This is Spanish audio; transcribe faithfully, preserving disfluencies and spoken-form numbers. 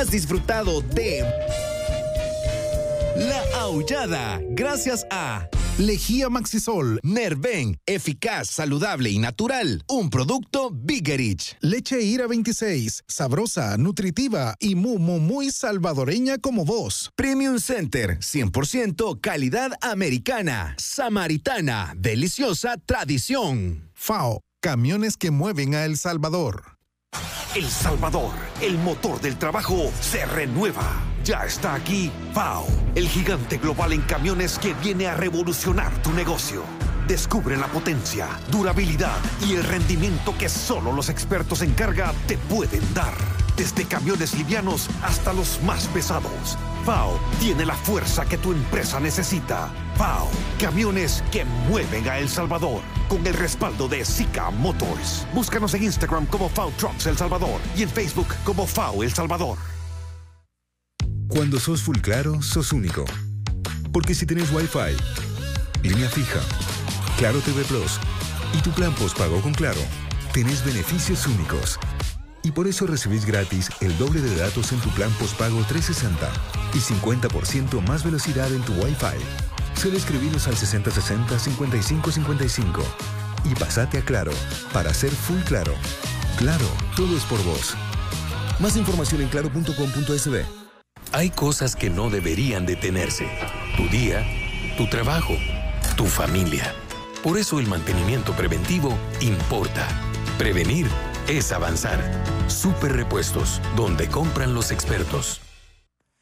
has disfrutado de La Aullada gracias a Lejía Maxisol, Nerven, eficaz, saludable y natural. Un producto Bigerich. Leche Ira veintiséis, sabrosa, nutritiva y muy, muy, muy salvadoreña como vos. Premium Center, cien por ciento calidad americana. Samaritana, deliciosa tradición. FAO, camiones que mueven a El Salvador. El Salvador, el motor del trabajo, se renueva. Ya está aquí FAO, el gigante global en camiones que viene a revolucionar tu negocio. Descubre la potencia, durabilidad y el rendimiento que solo los expertos en carga te pueden dar. Desde camiones livianos hasta los más pesados, FAO tiene la fuerza que tu empresa necesita. FAO, camiones que mueven a El Salvador. Con el respaldo de Sika Motors. Búscanos en Instagram como FAO Trucks El Salvador y en Facebook como FAO El Salvador. Cuando sos full claro, sos único. Porque si tenés Wi-Fi, línea fija, Claro T V Plus y tu plan postpago con Claro, tenés beneficios únicos. Y por eso recibís gratis el doble de datos en tu plan postpago trescientos sesenta y cincuenta por ciento más velocidad en tu Wi-Fi. Solo escribiros al sesenta sesenta cincuenta y cinco cincuenta y cinco y pasate a Claro para ser full claro. Claro, todo es por vos. Más información en claro punto com punto es be. Hay cosas que no deberían detenerse. Tu día, tu trabajo, tu familia. Por eso el mantenimiento preventivo importa. Prevenir es avanzar. Super Repuestos, donde compran los expertos.